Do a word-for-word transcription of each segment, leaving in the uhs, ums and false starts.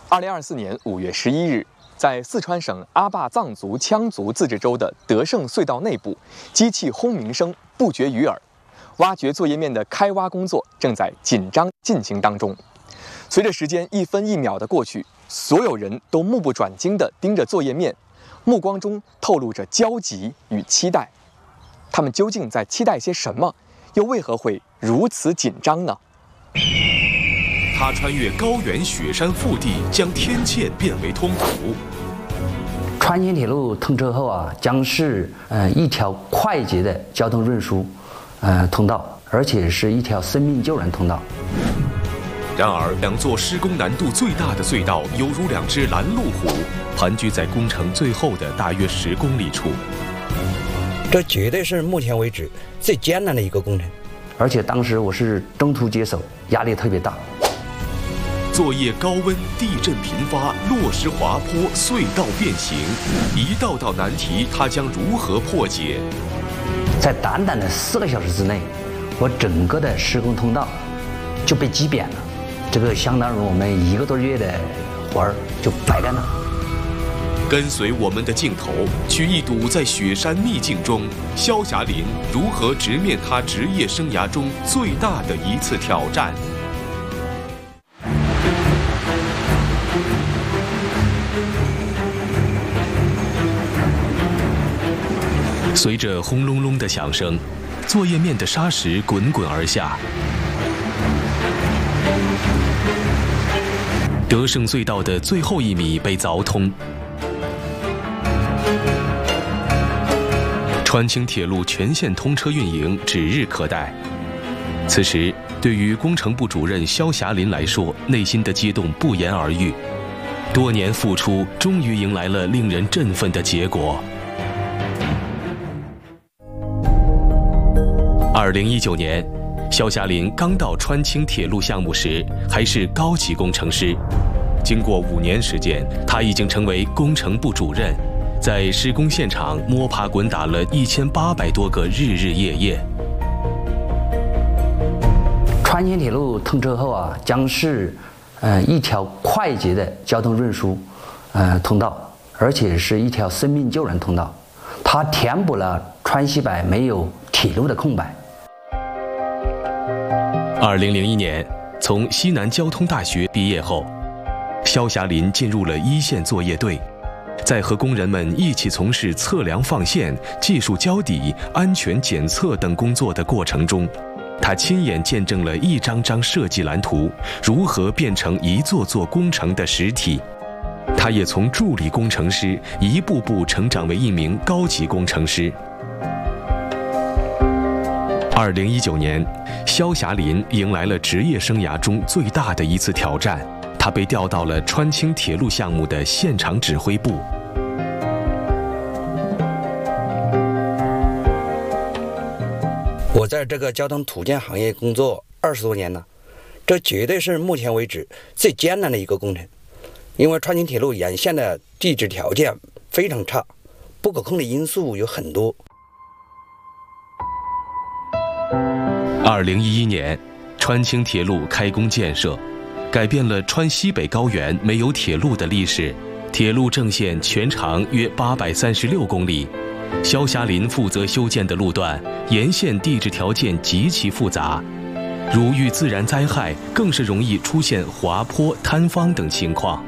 二零二四年五月十一日，在四川省阿坝藏族羌族自治州的德胜隧道内部，机器轰鸣声不绝于耳。挖掘作业面的开挖工作正在紧张进行当中。随着时间一分一秒的过去，所有人都目不转睛地盯着作业面，目光中透露着焦急与期待。他们究竟在期待些什么？又为何会如此紧张呢？ 他穿越高原雪山腹地，将天堑变为通途。 川青铁路通车后啊，将是呃一条快捷的交通运输呃通道，而且是一条生命救援通道。 然而，两座施工难度最大的隧道，犹如两只拦路虎，盘踞在工程最后的大约十公里处。 这绝对是目前为止最艰难的一个工程， 而且当时我是中途接手，压力特别大。 作业高温，地震频发，落石滑坡，隧道变形，一道道难题，他将如何破解？ 在短短的四个小时之内，我整个的施工通道就被击扁了，这个相当于我们一个多月的活儿就白干了。 跟随我们的镜头，去一睹在雪山秘境中，萧霞林如何直面他职业生涯中最大的一次挑战。随着轰隆隆的响声，作业面的沙石滚滚而下。德胜隧道的最后一米被凿通，川青铁路全线通车运营指日可待。此时，对于工程部主任萧霞林来说，内心的激动不言而喻。多年付出，终于迎来了令人振奋的结果。二零一九年，萧霞林刚到川青铁路项目时还是高级工程师，经过五年时间，他已经成为工程部主任，在施工现场摸爬滚打了一千八百多个日日夜夜。 川青铁路通车后啊，将是呃一条快捷的交通运输呃通道，而且是一条生命救援通道，它填补了川西北没有铁路的空白。 二零零一年，从西南交通大学毕业后，萧霞林进入了一线作业队，在和工人们一起从事测量放线、技术交底、安全检测等工作的过程中，他亲眼见证了一张张设计蓝图如何变成一座座工程的实体。他也从助理工程师一步步成长为一名高级工程师。二零一九年，萧霞林迎来了职业生涯中最大的一次挑战，他被调到了川青铁路项目的现场指挥部。 我在这个交通土建行业工作二十多年了，这绝对是目前为止最艰难的一个工程，因为川青铁路沿线的地质条件非常差，不可控的因素有很多。 二零一一年，川青铁路开工建设，改变了川西北高原没有铁路的历史。铁路正线全长约八百三十六公里，萧霞林负责修建的路段，沿线地质条件极其复杂，如遇自然灾害，更是容易出现滑坡、坍方等情况。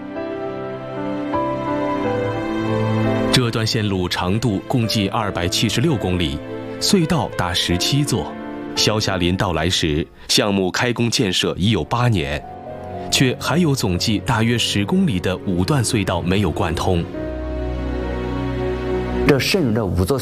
这段线路长度共计二百七十六公里，隧道达十七座。萧霞林到来时，项目开工建设已有八年，却还有总计大约十公里的五段隧道没有贯通。 这剩余的五座